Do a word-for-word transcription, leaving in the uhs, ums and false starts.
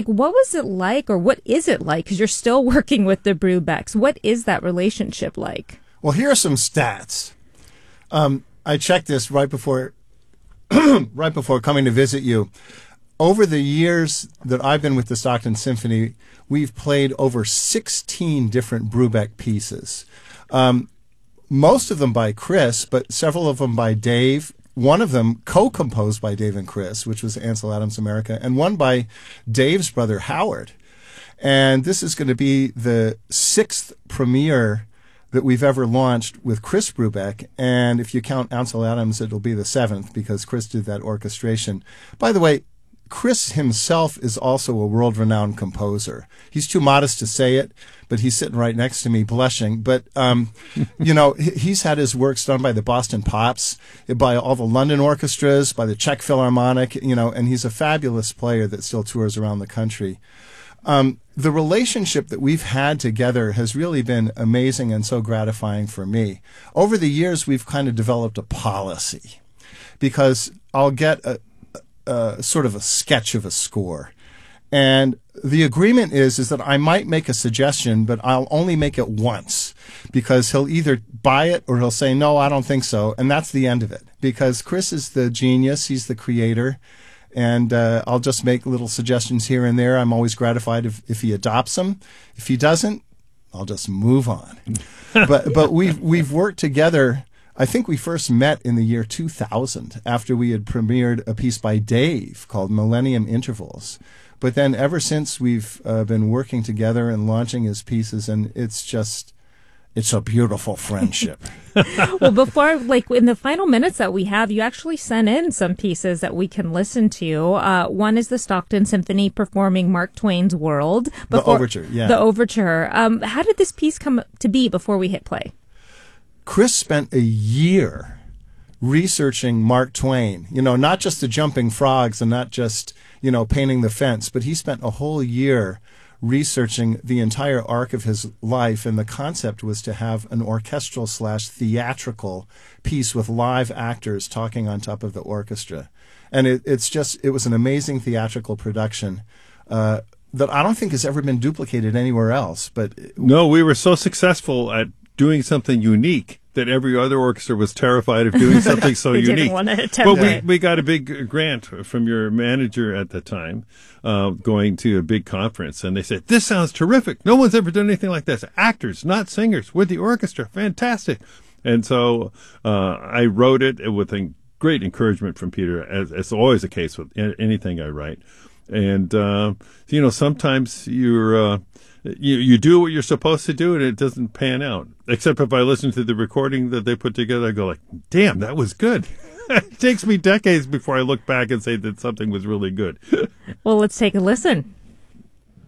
like, what was it like, or what is it like? Because you're still working with the Brubecks. What is that relationship like? Well, here are some stats. Um, I checked this right before, right before coming to visit you. Over the years that I've been with the Stockton Symphony, we've played over sixteen different Brubeck pieces. Um, most of them by Chris, but several of them by Dave. One of them co-composed by Dave and Chris, which was Ansel Adams America, and one by Dave's brother Howard. And this is going to be the sixth premiere that we've ever launched with Chris Brubeck. And if you count Ansel Adams, it'll be the seventh because Chris did that orchestration. By the way, Chris himself is also a world-renowned composer. He's too modest to say it, but he's sitting right next to me blushing. But, um, you know, he's had his works done by the Boston Pops, by all the London orchestras, by the Czech Philharmonic, you know, and he's a fabulous player that still tours around the country. Um, the relationship that we've had together has really been amazing and so gratifying for me. Over the years, we've kind of developed a policy because I'll get a Uh, sort of a sketch of a score. And the agreement is, is that I might make a suggestion, but I'll only make it once because he'll either buy it or he'll say, no, I don't think so. And that's the end of it because Chris is the genius. He's the creator. And uh, I'll just make little suggestions here and there. I'm always gratified if, if he adopts them. If he doesn't, I'll just move on. but but we've, we've worked together. I think we first met in the year two thousand after we had premiered a piece by Dave called Millennium Intervals. But then ever since we've uh, been working together and launching his pieces, and it's just, it's a beautiful friendship. Well, before, like in the final minutes that we have, you actually sent in some pieces that we can listen to. Uh, one is the Stockton Symphony performing Mark Twain's World. Before, the overture, yeah. The overture. Um, how did this piece come to be before we hit play? Chris spent a year researching Mark Twain, you know, not just the jumping frogs and not just, you know, painting the fence, but he spent a whole year researching the entire arc of his life. And the concept was to have an orchestral slash theatrical piece with live actors talking on top of the orchestra. And it, it's just, it was an amazing theatrical production. Uh, that I don't think has ever been duplicated anywhere else. But no, we were so successful at doing something unique that every other orchestra was terrified of doing something so they unique. Didn't want to attempt but we, it. we got a big grant from your manager at the time, uh, going to a big conference, and they said, this sounds terrific. No one's ever done anything like this. Actors, not singers, with the orchestra. Fantastic. And so uh, I wrote it with a great encouragement from Peter, as, as always the case with anything I write. And, uh, you know, sometimes you're, uh, you, you do what you're supposed to do and it doesn't pan out. Except if I listen to the recording that they put together, I go like, damn, that was good. It takes me decades before I look back and say that something was really good. Well, let's take a listen.